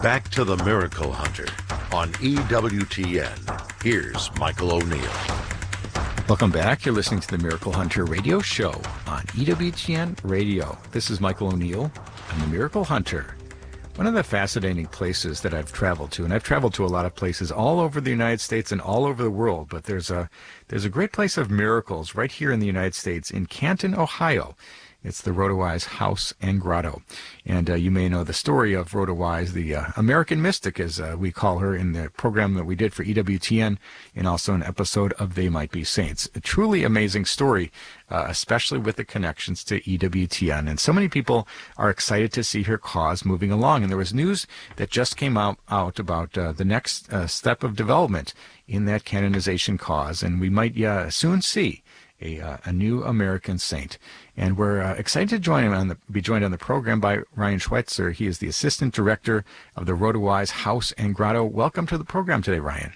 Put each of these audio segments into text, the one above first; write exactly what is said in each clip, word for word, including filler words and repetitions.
Back to the Miracle Hunter on E W T N. Here's Michael O'Neill. Welcome back. You're listening to the Miracle Hunter radio show on E W T N Radio. This is Michael O'Neill. I'm the Miracle Hunter. One of the fascinating places that I've traveled to, and I've traveled to a lot of places all over the United States and all over the world, but there's a there's a great place of miracles right here in the United States in Canton, Ohio. It's the Rhoda Wise House and Grotto. And uh, you may know the story of Rhoda Wise, the uh, American mystic, as uh, we call her, in the program that we did for E W T N, and also an episode of They Might Be Saints. A truly amazing story, uh, especially with the connections to E W T N. And so many people are excited to see her cause moving along. And there was news that just came out, out about uh, the next uh, step of development in that canonization cause. And we might uh, soon see A, uh, a new American saint. And we're uh, excited to join him on the, be joined on the program by Ryan Schweitzer. He is the Assistant Director of the Rhoda Wise House and Grotto. Welcome to the program today, Ryan.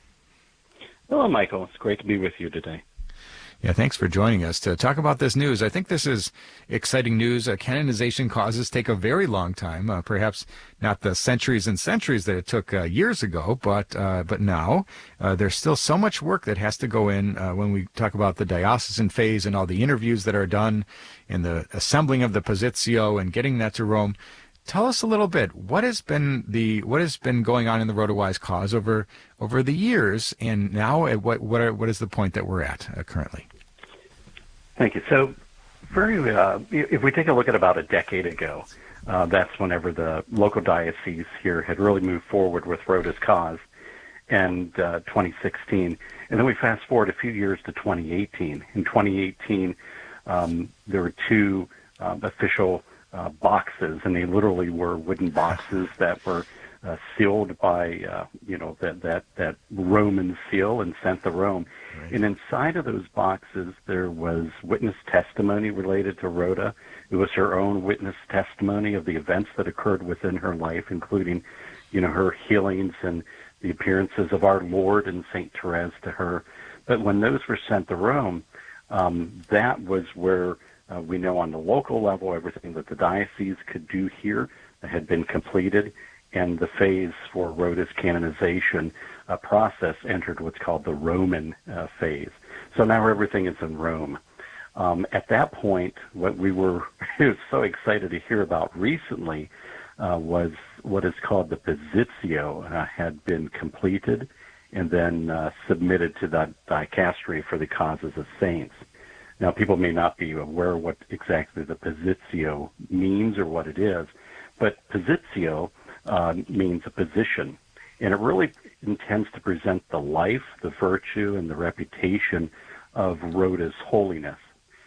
Hello, Michael. It's great to be with you today. Yeah, thanks for joining us to talk about this news. I think this is exciting news. Uh, canonization causes take a very long time, uh, perhaps not the centuries and centuries that it took uh, years ago, but uh, but now uh, there's still so much work that has to go in uh, when we talk about the diocesan phase and all the interviews that are done and the assembling of the Positio and getting that to Rome. Tell us a little bit. What has been the what has been going on in the Rhoda Wise cause over over the years, and now at what what are, what is the point that we're at uh, currently? Thank you. So, very uh, if we take a look at about a decade ago, uh, that's whenever the local diocese here had really moved forward with Rhoda's cause, and uh, twenty sixteen, and then we fast forward a few years to twenty eighteen. In twenty eighteen, um, there were two um, official Uh, boxes, and they literally were wooden boxes that were uh, sealed by, uh, you know, that, that, that Roman seal and sent to Rome. Right. And inside of those boxes, there was witness testimony related to Rhoda. It was her own witness testimony of the events that occurred within her life, including, you know, her healings and the appearances of our Lord and Saint Therese to her. But when those were sent to Rome, um, that was where Uh, we know on the local level everything that the diocese could do here had been completed, and the phase for Rhoda's canonization uh, process entered what's called the Roman uh, phase. So now everything is in Rome. Um, at that point, what we were so excited to hear about recently uh, was what is called the Positio uh, had been completed and then uh, submitted to the dicastery for the causes of saints. Now, people may not be aware what exactly the Positio means or what it is, but Positio uh, means a position, and it really intends to present the life, the virtue, and the reputation of Rhoda's holiness.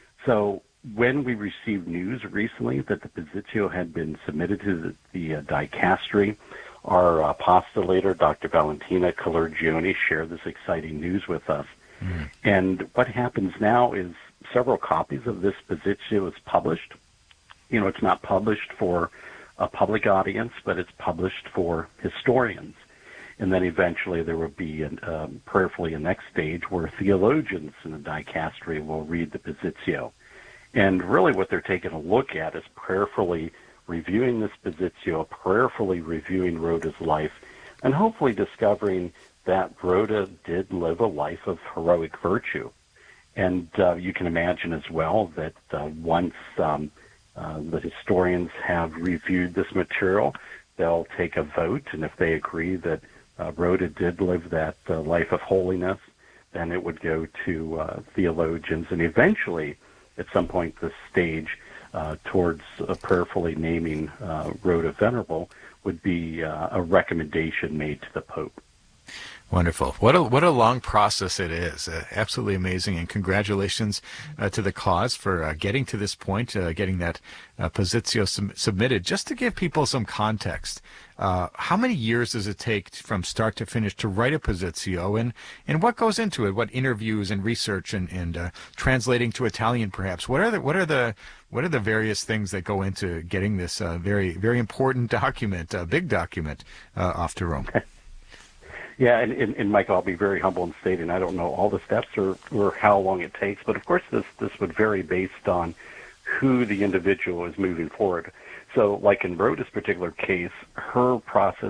So when we received news recently that the Positio had been submitted to the, the uh, dicastery, our apostolator, Doctor Valentina Calargione, shared this exciting news with us. Mm. And what happens now is several copies of this Positio is published. You know, it's not published for a public audience, but it's published for historians. And then eventually there will be, an, um, prayerfully, a next stage where theologians in the dicastery will read the Positio. And really what they're taking a look at is prayerfully reviewing this Positio, prayerfully reviewing Rhoda's life, and hopefully discovering that Rhoda did live a life of heroic virtue. And uh, you can imagine as well that uh, once um, uh, the historians have reviewed this material, they'll take a vote, and if they agree that uh, Rhoda did live that uh, life of holiness, then it would go to uh, theologians, and eventually, at some point, this stage uh, towards uh, prayerfully naming uh, Rhoda Venerable would be uh, a recommendation made to the Pope. Wonderful. What a what a long process it is. Uh, absolutely amazing. And congratulations uh, to the cause for uh, getting to this point, uh, getting that uh, Positio sub- submitted. Just to give people some context, uh, how many years does it take from start to finish to write a Positio, and, and what goes into it? What interviews and research and, and uh, translating to Italian perhaps? What are the what are the what are the various things that go into getting this uh, very very important document, uh, big document, uh, off to Rome? Yeah, and, and, and Michael, I'll be very humble in stating I don't know all the steps or, or how long it takes, but of course this, this would vary based on who the individual is moving forward. So like in Rhoda's particular case, her process